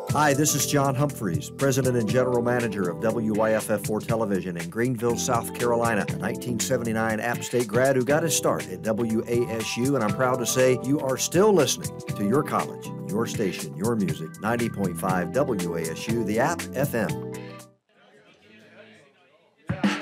Hi, this is John Humphreys, President and General Manager of WYFF4 Television in Greenville, South Carolina, a 1979 App State grad who got his start at WASU, and I'm proud to say you are still listening to your college, your station, your music, 90.5 WASU, the App FM.